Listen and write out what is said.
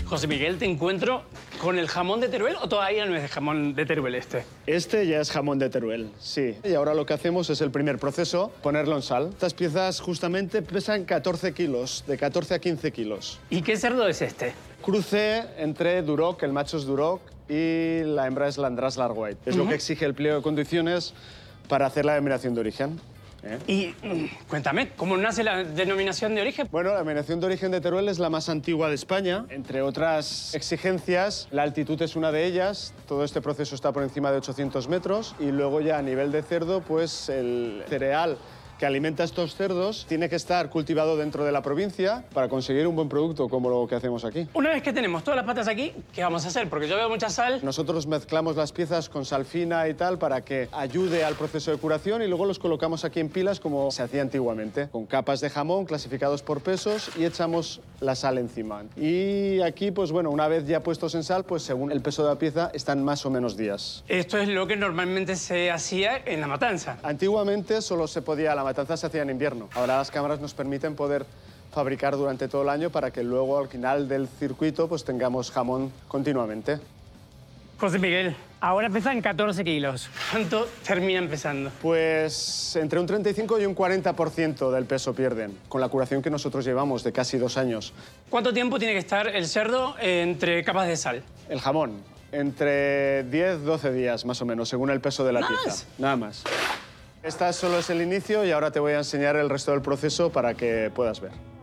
José Miguel, ¿te encuentro con el jamón de Teruel o todavía no es el jamón de Teruel este? Este ya es jamón de Teruel, sí. Y ahora lo que hacemos es el primer proceso, ponerlo en sal. Estas piezas justamente pesan 14 kilos, de 14 a 15 kilos. ¿Y qué cerdo es este? Cruce entre Duroc, el macho es Duroc, y la hembra es Landrass Large. Es lo que exige el pliego de condiciones para hacer la denominación de origen. Y cuéntame, ¿cómo nace la denominación de origen? Bueno, la denominación de origen de Teruel es la más antigua de España. Entre otras exigencias, la altitud es una de ellas. Todo este proceso está por encima de 800 metros. Y luego ya a nivel de cerdo, pues el cereal que alimenta a estos cerdos tiene que estar cultivado dentro de la provincia para conseguir un buen producto como lo que hacemos aquí. Una vez que tenemos todas las patas aquí, ¿qué vamos a hacer? Porque yo veo mucha sal. Nosotros mezclamos las piezas con sal fina y tal para que ayude al proceso de curación y luego los colocamos aquí en pilas como se hacía antiguamente, con capas de jamón clasificados por pesos y echamos la sal encima. Y aquí, pues bueno, una vez ya puestos en sal, pues según el peso de la pieza están más o menos días. Esto es lo que normalmente se hacía en la matanza. Antiguamente solo se podía, la matanza se hacía en invierno. Ahora las cámaras nos permiten poder fabricar durante todo el año para que luego al final del circuito pues tengamos jamón continuamente. José Miguel, ahora pesan 14 kilos. ¿Cuánto terminan pesando? Pues entre un 35 y un 40% del peso pierden, con la curación que nosotros llevamos de casi 2 años. ¿Cuánto tiempo tiene que estar el cerdo entre capas de sal? El jamón, entre 10-12 días más o menos, según el peso de la pieza. Nada más. Esta solo es el inicio y ahora te voy a enseñar el resto del proceso para que puedas ver.